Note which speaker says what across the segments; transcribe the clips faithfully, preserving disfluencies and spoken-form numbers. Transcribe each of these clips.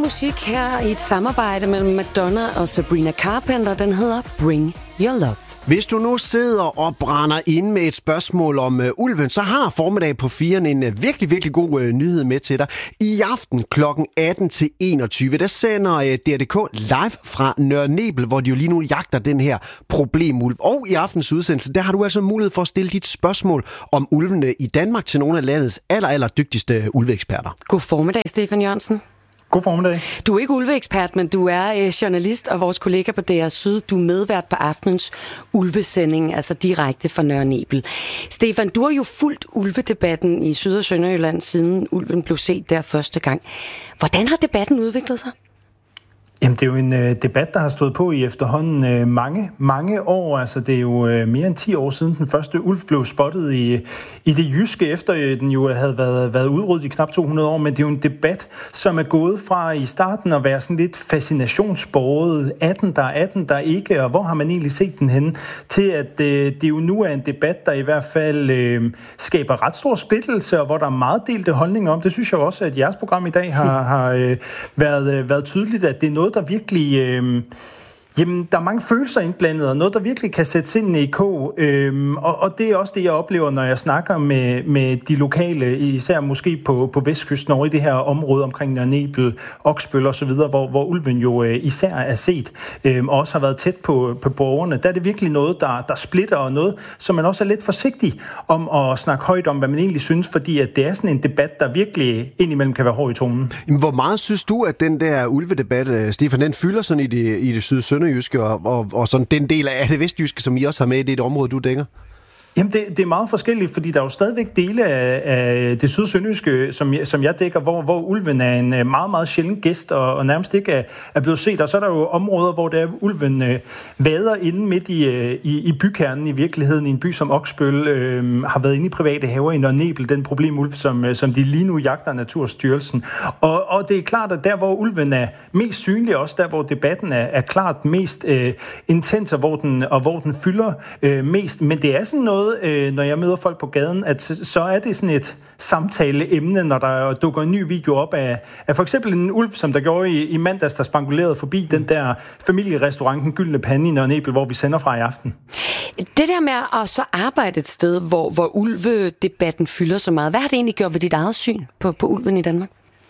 Speaker 1: musik her i et samarbejde mellem Madonna og Sabrina Carpenter. Den hedder Bring Your Love.
Speaker 2: Hvis du nu sidder og brænder ind med et spørgsmål om uh, ulven, så har Formiddag på firen en uh, virkelig, virkelig god uh, nyhed med til dig. I aften klokken atten til enogtyve, der sender uh, D R D K live fra Nørre Nebel, hvor de jo lige nu jagter den her problemulv. Og i aftens udsendelse, der har du altså mulighed for at stille dit spørgsmål om ulvene i Danmark til nogle af landets aller, aller dygtigste ulveeksperter.
Speaker 1: God formiddag, Stefan Jørgensen.
Speaker 3: God formiddag.
Speaker 1: Du er ikke ulveekspert, men du er øh, journalist og vores kollega på D R Syd. Du er medvært på aftenens ulvesending, altså direkte fra Nørre Nebel. Stefan, du har jo fulgt ulvedebatten i Syd- og Sønderjylland, siden ulven blev set der første gang. Hvordan har debatten udviklet sig?
Speaker 3: Jamen, det er jo en øh, debat, der har stået på i efterhånden øh, mange, mange år. Altså, det er jo øh, mere end ti år siden den første ulv blev spottet i, i det jyske, efter øh, den jo havde været, været udryddet i knap to hundrede år. Men det er jo en debat, som er gået fra i starten at være sådan lidt fascinationsbåret. atten, der er atten, der er ikke, og hvor har man egentlig set den henne? Til at øh, det jo nu er en debat, der i hvert fald øh, skaber ret stor splittelse, og hvor der er meget delte holdninger om. Det synes jeg også, at jeres program i dag har, har øh, været, øh, været tydeligt, at det er noget, der virkelig... Øh, Jamen, der er mange følelser indblandet, og noget, der virkelig kan sætte sindene i kog. Øhm, og, og det er også det, jeg oplever, når jeg snakker med, med de lokale, især måske på, på vestkysten over i det her område omkring Nørre Nebel, Oksbøl og så videre, hvor, hvor ulven jo øh, især er set, øhm, og også har været tæt på, på borgerne. Der er det virkelig noget, der, der splitter, og noget, som man også er lidt forsigtig om at snakke højt om, hvad man egentlig synes, fordi at det er sådan en debat, der virkelig indimellem kan være hård i tonen.
Speaker 2: Jamen, hvor meget synes du, at den der ulvedebat, Stefan, den fylder sådan i det, i det syd Jyske, og, og, og sådan den del af det vestjyske, som I også har med i det område, du dækker?
Speaker 3: Jamen, det, det er meget forskelligt, fordi der er jo stadigvæk dele af, af det syd-sønderjyske, som, som jeg dækker, hvor, hvor ulven er en meget, meget sjælden gæst, og, og nærmest ikke er, er blevet set. Og så er der jo områder, hvor der ulven øh, vader inde midt i, øh, i, i bykernen i virkeligheden, i en by som Oksbøl, øh, har været inde i private haver i Nørre Nebel, den problemulv, som, som de lige nu jagter Naturstyrelsen. Og, og det er klart, at der, hvor ulven er mest synlig, også der, hvor debatten er, er klart mest øh, intens, og hvor den, og hvor den fylder øh, mest. Men det er sådan noget, når jeg møder folk på gaden, at så er det sådan et samtaleemne, når der dukker en ny video op af, af for eksempel en ulv, som der gjorde i, i mandags, der spangulerede forbi den der familierestaurant, den Gyldne Pande i Nørre Nebel, hvor vi sender fra i aften.
Speaker 1: Det der med at så arbejde et sted, hvor, hvor ulvedebatten fylder så meget, hvad har det egentlig gjort ved dit eget syn på, på ulven i Danmark?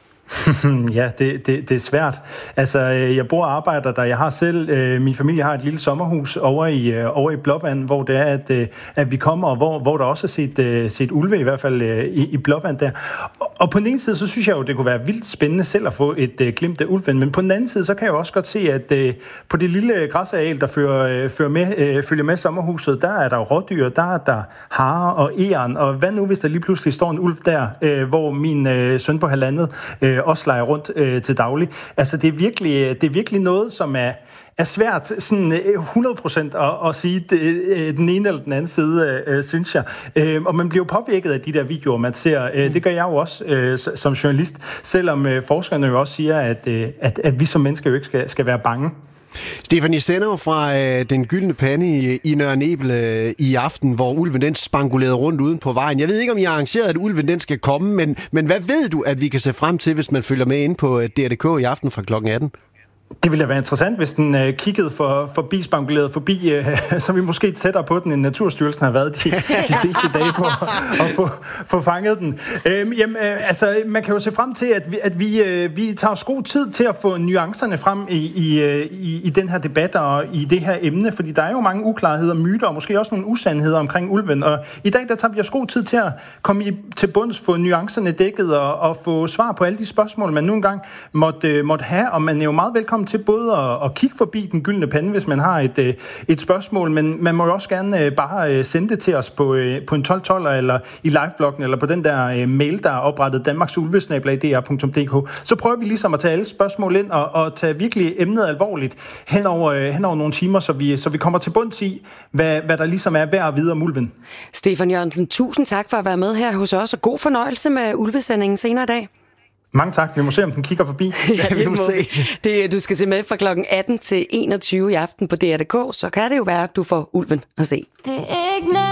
Speaker 3: Ja, det, det, det er svært. Altså, jeg bor og arbejder der. Jeg har selv, øh, min familie har et lille sommerhus over i, øh, over i Blåvand, hvor det er, at, øh, at vi kommer, og hvor, hvor der også er set, øh, set ulve, i hvert fald øh, i, i Blåvand der. Og, og på den ene side, så synes jeg jo, det kunne være vildt spændende selv at få et øh, glimt af ulven, men på den anden side, så kan jeg jo også godt se, at øh, på det lille græsareal, der fører, øh, fører med, øh, følger med sommerhuset, der er der jo rådyr, der er der harer og egern, og hvad nu, hvis der lige pludselig står en ulv der, øh, hvor min øh, søn på halvandet øh, også leger rundt øh, til daglig. Altså, det er virkelig, det er virkelig noget, som er, er svært sådan hundrede procent at, at sige det, øh, den ene eller den anden side, øh, synes jeg. Øh, og man bliver jo påvirket af de der videoer, man ser. Øh, det gør jeg jo også øh, som journalist, selvom øh, forskerne jo også siger, at, øh, at, at vi som mennesker jo ikke skal, skal være bange.
Speaker 2: Stefan, I sender jo fra øh, den Gyldne Pande i, i Nørre Nebel øh, i aften, hvor ulven den spangulerede rundt uden på vejen. Jeg ved ikke, om I har arrangeret, at ulven den skal komme, men, men hvad ved du, at vi kan se frem til, hvis man følger med ind på D R D K i aften fra klokken atten?
Speaker 3: Det ville da være interessant, hvis den øh, kiggede for, forbi, spanguleret forbi, øh, så vi måske tættere på den, end Naturstyrelsen har været de, de sidste dage på at få, få fanget den. Øh, jamen, øh, altså, man kan jo se frem til, at vi, at vi, øh, vi tager os god tid til at få nuancerne frem i, i, i, i den her debat og i det her emne, fordi der er jo mange uklarheder, myter og måske også nogle usandheder omkring ulven. Og i dag, der tager vi os god tid til at komme i, til bunds, få nuancerne dækket og, og få svar på alle de spørgsmål, man nu engang måtte, øh, måtte have, og man er jo meget velkommen til både at, at kigge forbi den Gyldne Pande, hvis man har et, et spørgsmål, men man må jo også gerne bare sende det til os på, på en tolv tolv eller i livebloggen, eller på den der mail, der er oprettet danmarks ulve snabel-a d r punktum d k. Så prøver vi ligesom at tage alle spørgsmål ind og, og tage virkelig emnet alvorligt hen over, hen over nogle timer, så vi, så vi kommer til bunds i, hvad, hvad der ligesom er værd at vide om ulven.
Speaker 1: Stefan Jørgensen, tusind tak for at være med her hos os, og god fornøjelse med ulvesendingen senere i dag.
Speaker 3: Mange tak. Vi må se, om den kigger forbi.
Speaker 1: Ja, det må se. Det, du skal se med fra klokken atten til enogtyve i aften på D R D K, så kan det jo være, at du får ulven at se. Det er ikke